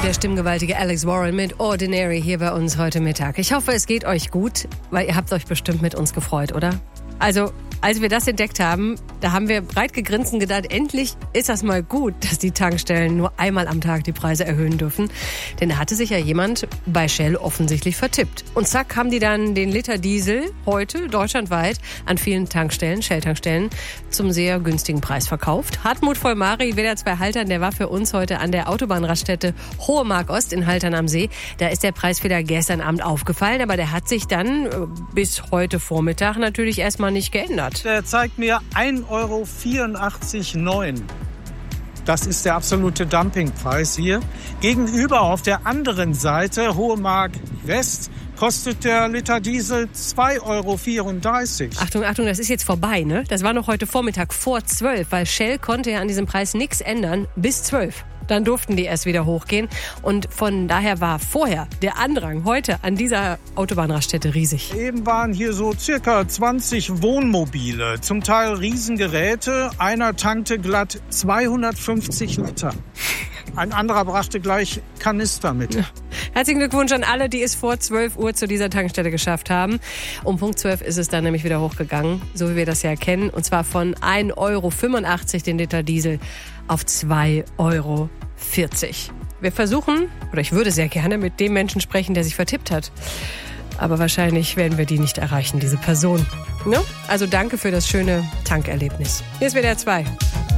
der stimmgewaltige Alex Warren mit Ordinary hier bei uns heute Mittag. Ich hoffe, es geht euch gut, weil ihr habt euch bestimmt mit uns gefreut, oder? Also, als wir das entdeckt haben, da haben wir breit gegrinst und gedacht, endlich ist das mal gut, dass die Tankstellen nur einmal am Tag die Preise erhöhen dürfen. Denn da hatte sich ja jemand bei Shell offensichtlich vertippt. Und zack, haben die dann den Liter Diesel heute deutschlandweit an vielen Tankstellen, Shell-Tankstellen, zum sehr günstigen Preis verkauft. Hartmut Vollmari, WDR 2 Haltern, der war für uns heute an der Autobahnraststätte Hohe Mark Ost in Haltern am See. Da ist der Preis wieder gestern Abend aufgefallen, aber der hat sich dann bis heute Vormittag natürlich erstmal nicht geändert. Der zeigt mir 1,84,9 €. Das ist der absolute Dumpingpreis hier. Gegenüber auf der anderen Seite, Hohe Mark West, kostet der Liter Diesel 2,34 €. Achtung, Achtung, das ist jetzt vorbei, ne? Das war noch heute Vormittag vor 12, weil Shell konnte ja an diesem Preis nichts ändern bis 12. Dann durften die erst wieder hochgehen. Und von daher war vorher der Andrang heute an dieser Autobahnraststätte riesig. Eben waren hier so circa 20 Wohnmobile, zum Teil Riesengeräte. Einer tankte glatt 250 Liter. Ein anderer brachte gleich Kanister mit. Ja. Herzlichen Glückwunsch an alle, die es vor 12 Uhr zu dieser Tankstelle geschafft haben. Um Punkt 12 ist es dann nämlich wieder hochgegangen, so wie wir das ja kennen. Und zwar von 1,85 € den Liter Diesel auf 2,40 €. Wir versuchen, oder ich würde sehr gerne mit dem Menschen sprechen, der sich vertippt hat. Aber wahrscheinlich werden wir die nicht erreichen, diese Person. Ne? Also danke für das schöne Tankerlebnis. Hier ist WDR 2.